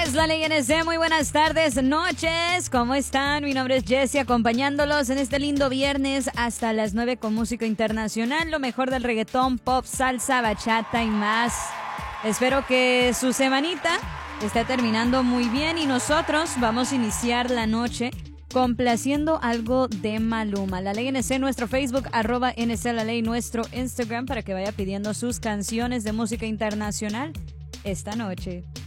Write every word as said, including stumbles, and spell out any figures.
Es la Ley N S, muy buenas tardes, noches, ¿cómo están? Mi nombre es Jessie, acompañándolos en este lindo viernes hasta las nueve con música internacional, lo mejor del reggaetón, pop, salsa, bachata y más. Espero que su semanita esté terminando muy bien y nosotros vamos a iniciar la noche complaciendo algo de Maluma. La Ley N S, nuestro Facebook, arroba N C La Ley, nuestro Instagram, para que vaya pidiendo sus canciones de música internacional esta noche.